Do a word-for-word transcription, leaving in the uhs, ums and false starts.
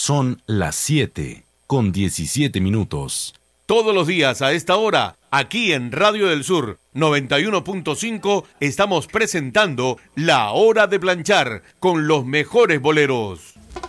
Son las siete con diecisiete minutos. Todos los días a esta hora, aquí en Radio del Sur noventa y uno punto cinco, estamos presentando La Hora de Planchar con los mejores boleros.